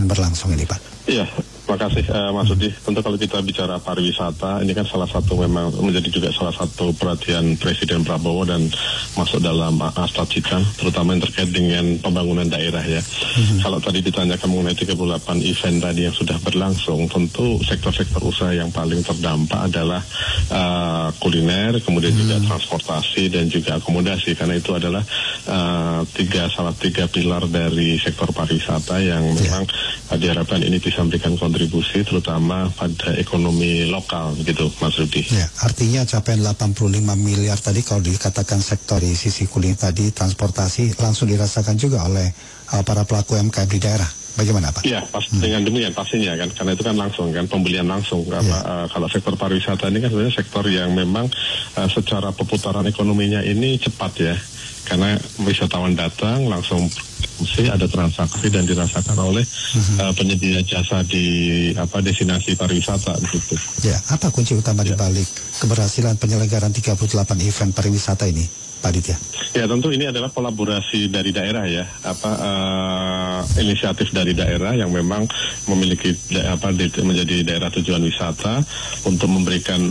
berlangsung ini, Pak? Iya, terima kasih Mas Rudi. Tentu kalau kita bicara pariwisata, ini kan salah satu memang menjadi juga salah satu perhatian Presiden Prabowo dan masuk dalam Astagita, terutama yang terkait dengan pembangunan daerah ya. Kalau tadi ditanyakan mengenai 38 event tadi yang sudah berlangsung, tentu sektor-sektor usaha yang paling terdampak adalah kuliner, kemudian juga transportasi dan juga akomodasi, karena itu adalah salah tiga pilar dari sektor pariwisata yang memang diharapkan ini bisa memberikan kontribusi terutama pada ekonomi lokal gitu, Mas Rudi. Ya, artinya capaian 85 miliar tadi kalau dikatakan sektor di sisi kuliner tadi, transportasi langsung dirasakan juga oleh para pelaku UMKM di daerah. Bagaimana, Pak? Iya, dengan demikian pastinya kan, karena itu kan langsung kan pembelian langsung. Kalau sektor pariwisata ini kan sebenarnya sektor yang memang secara perputaran ekonominya ini cepat ya, karena wisatawan datang langsung mesti ada transaksi dan dirasakan oleh penyedia jasa di destinasi pariwisata begitu. Ya, apa kunci utama di balik keberhasilan penyelenggaraan 38 event pariwisata ini, Pak Aditya? Ya, tentu ini adalah kolaborasi dari daerah ya, inisiatif dari daerah yang memang memiliki menjadi daerah tujuan wisata untuk memberikan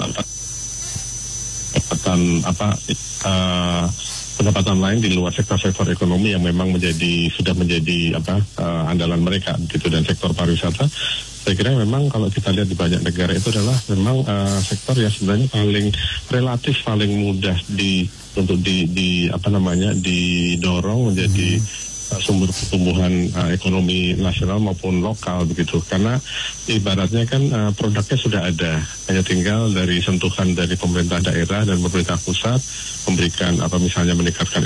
pendapatan lain di luar sektor-sektor ekonomi yang memang sudah menjadi andalan mereka gitu. Dan sektor pariwisata saya kira memang kalau kita lihat di banyak negara itu adalah memang sektor yang sebenarnya relatif paling mudah didorong menjadi sumber pertumbuhan ekonomi nasional maupun lokal begitu, karena ibaratnya kan produknya sudah ada, hanya tinggal dari sentuhan dari pemerintah daerah dan pemerintah pusat memberikan misalnya meningkatkan